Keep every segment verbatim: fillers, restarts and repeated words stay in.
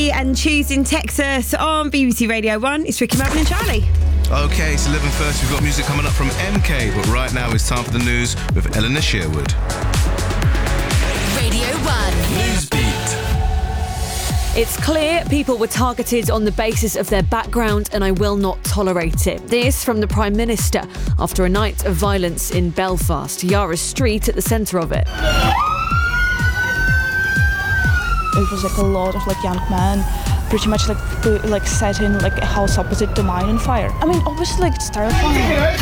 And choosing Texas on B B C Radio one. It's Ricky Marvin and Charlie. Okay, it's eleven thirty. We've got music coming up from M K, but right now it's time for the news with Eleanor Sherwood. Radio one. Newsbeat. It's clear people were targeted on the basis of their background and I will not tolerate it. This from the Prime Minister after a night of violence in Belfast. Yara Street at the centre of it. It was like a lot of like young men, pretty much like put, like set in like a house opposite to mine on fire. I mean, obviously like it's terrifying.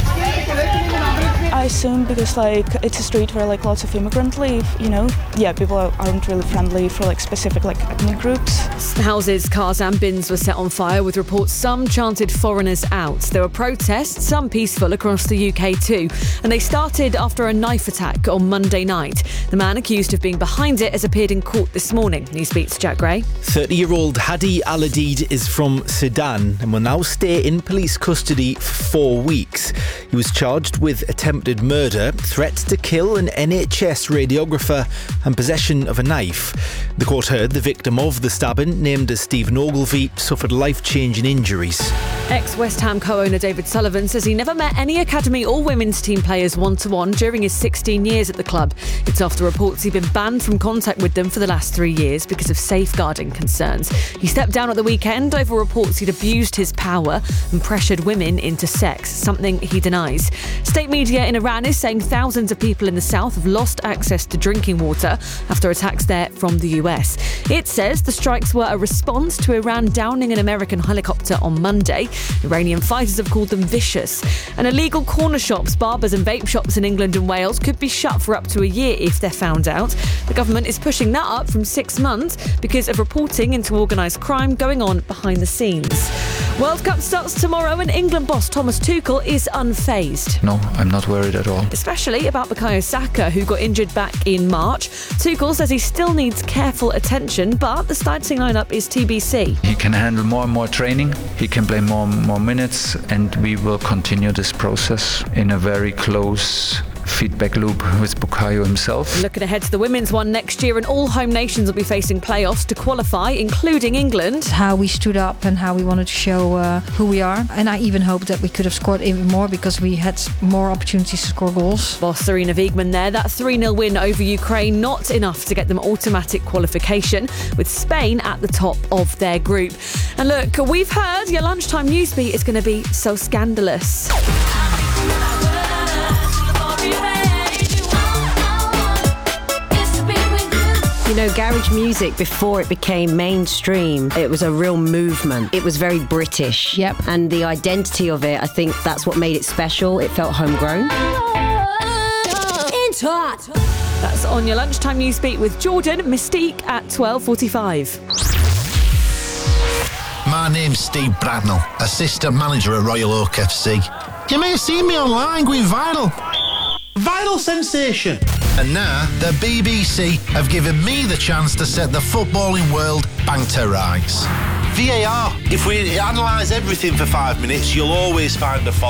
I assume because like it's a street where like lots of immigrants live, you know. Yeah, people aren't really friendly for like specific like ethnic groups. Houses, cars and bins were set on fire with reports some chanted foreigners out. There were protests, some peaceful across the U K too, and they started after a knife attack on Monday night. The man accused of being behind it has appeared in court this morning. Newsbeat's Jack Gray. thirty-year-old Hadi Al-Adid is from Sudan and will now stay in police custody for four weeks. He was charged with attempted murder, threat to kill an N H S radiographer and possession of a knife. The court heard the victim of the stabbing, named as Stephen Ogilvie, suffered life-changing injuries. Ex-West Ham co-owner David Sullivan says he never met any academy or women's team players one-to-one during his sixteen years at the club. It's after reports he'd been banned from contact with them for the last three years because of safeguarding concerns. He stepped down at the weekend over reports he'd abused his power and pressured women into sex, something he denies. State media in Iran is saying thousands of people in the south have lost access to drinking water after attacks there from the U S. It says the strikes were a response to Iran downing an American helicopter on Monday. Iranian fighters have called them vicious. And illegal corner shops, barbers and vape shops in England and Wales could be shut for up to a year if they're found out. The government is pushing that up from six months because of reporting into organised crime going on behind the scenes. World Cup starts tomorrow and England boss Thomas Tuchel is unfazed. No, I'm not worried at all. Especially about Bukayo Saka, who got injured back in March. Tuchel says he still needs careful attention, but the starting lineup is T B C. He can handle more and more training, he can play more and more minutes, and we will continue this process in a very close feedback loop with Bukayo himself. Looking ahead to the women's one next year, and all home nations will be facing playoffs to qualify, including England. How we stood up and how we wanted to show uh, who we are. And I even hoped that we could have scored even more because we had more opportunities to score goals. Boss Sarina Wiegman there. That three nil win over Ukraine, not enough to get them automatic qualification, with Spain at the top of their group. And look, we've heard your lunchtime newsbeat is going to be so scandalous. You know, garage music, before it became mainstream, it was a real movement. It was very British. Yep. And the identity of it, I think that's what made it special. It felt homegrown. It's hot. That's on your lunchtime newsbeat with Jordan Mystique at twelve forty-five. My name's Steve Bradnell, assistant manager at Royal Oak F C. You may have seen me online going viral. Viral sensation. And now, the B B C have given me the chance to set the footballing world back to rights. V A R. If we analyse everything for five minutes, you'll always find a fault.